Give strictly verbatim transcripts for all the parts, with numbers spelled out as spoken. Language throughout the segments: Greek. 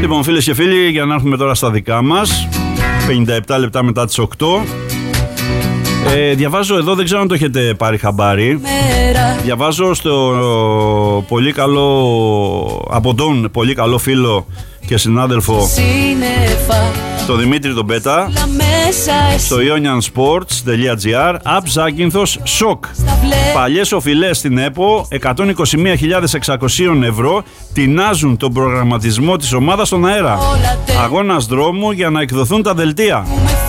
Λοιπόν, φίλες και φίλοι, για να έρθουμε τώρα στα δικά μας, πενήντα επτά λεπτά μετά τις οκτώ. Ε, διαβάζω εδώ, δεν ξέρω αν το έχετε πάρει χαμπάρι. Διαβάζω στο πολύ καλό, από τον πολύ καλό φίλο και συνάδελφο, το Δημήτρη τον Πέτα, στο ioniansports.gr, Απ Ζάκυνθος σοκ. Παλιές οφειλές στην ΕΠΟ, εκατόν είκοσι μία χιλιάδες εξακόσια ευρώ, τεινάζουν τον προγραμματισμό της ομάδας στον αέρα. Αγώνας δρόμου για να εκδοθούν τα δελτία.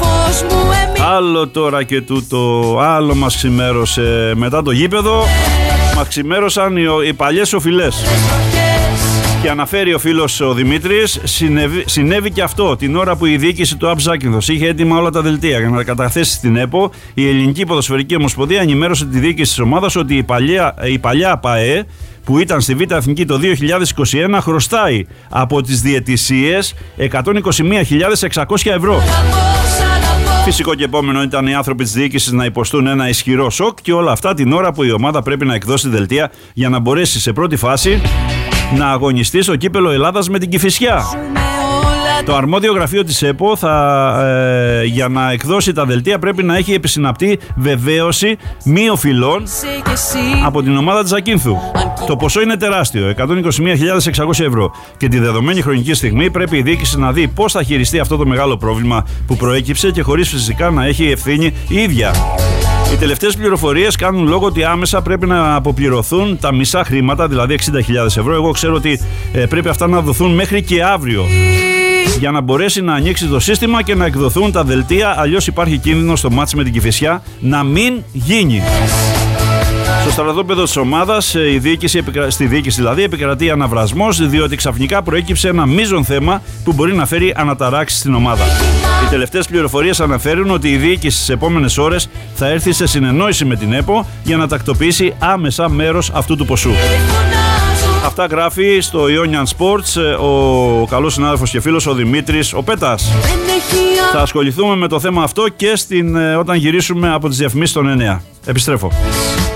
Άλλο τώρα και τούτο, άλλο μας ξημέρωσε μετά το γήπεδο, μας ξημέρωσαν οι, οι παλιές οφειλές. Και αναφέρει ο φίλος ο Δημήτρης, συνέβη, συνέβη και αυτό την ώρα που η διοίκηση του Απ Ζάκυνθος είχε έτοιμα όλα τα δελτία για να τα καταθέσει στην ΕΠΟ. Η Ελληνική Ποδοσφαιρική Ομοσπονδία ενημέρωσε τη διοίκηση της ομάδας ότι η παλιά, η παλιά ΠΑΕ, που ήταν στη Β' Εθνική το δύο χιλιάδες είκοσι ένα, χρωστάει από τις διαιτησίες εκατόν είκοσι μία χιλιάδες εξακόσια ευρώ. Φυσικό και επόμενο ήταν οι άνθρωποι της διοίκησης να υποστούν ένα ισχυρό σοκ, και όλα αυτά την ώρα που η ομάδα πρέπει να εκδώσει δελτία για να μπορέσει σε πρώτη φάση να αγωνιστεί στο κύπελο Ελλάδας με την Κηφισιά. Το αρμόδιο γραφείο της ΕΠΟ θα, ε, για να εκδώσει τα δελτία πρέπει να έχει επισυναπτεί βεβαίωση μη οφειλών από την ομάδα της Ζακύνθου. Το ποσό είναι τεράστιο, εκατόν είκοσι μία χιλιάδες εξακόσια ευρώ, και τη δεδομένη χρονική στιγμή πρέπει η διοίκηση να δει πώς θα χειριστεί αυτό το μεγάλο πρόβλημα που προέκυψε, και χωρίς φυσικά να έχει ευθύνη η ίδια. Οι τελευταίες πληροφορίες κάνουν λόγο ότι άμεσα πρέπει να αποπληρωθούν τα μισά χρήματα, δηλαδή εξήντα χιλιάδες ευρώ. Εγώ ξέρω ότι ε, πρέπει αυτά να δοθούν μέχρι και αύριο, για να μπορέσει να ανοίξει το σύστημα και να εκδοθούν τα δελτία, αλλιώς υπάρχει κίνδυνο στο μάτς με την Κηφισιά να μην γίνει. Στο στρατόπεδο της ομάδας, η διοίκηση, στη διοίκηση δηλαδή, επικρατεί αναβρασμός, διότι ξαφνικά προέκυψε ένα μείζον θέμα που μπορεί να φέρει αναταράξεις στην ομάδα. Οι τελευταίες πληροφορίες αναφέρουν ότι η διοίκηση στις επόμενες ώρες θα έρθει σε συνεννόηση με την ΕΠΟ για να τακτοποιήσει άμεσα μέρος αυτού του ποσού. Αυτά γράφει στο Ionian Sports ο καλός συνάδελφος και φίλος ο Δημήτρης ο Πέτας. Θα ασχοληθούμε με το θέμα αυτό και στην, όταν γυρίσουμε από τις διαφημίσεις των εννέα. Επιστρέφω.